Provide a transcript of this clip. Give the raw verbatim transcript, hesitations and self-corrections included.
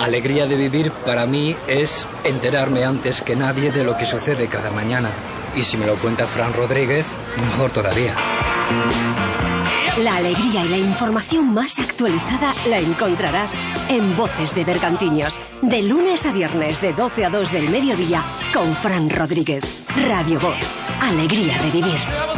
alegría de vivir para mí es enterarme antes que nadie de lo que sucede cada mañana. Y si me lo cuenta Fran Rodríguez, mejor todavía. La alegría y la información más actualizada la encontrarás en Voces de Bergantiños, de lunes a viernes de doce a dos del mediodía con Fran Rodríguez. Radio Voz, alegría de vivir.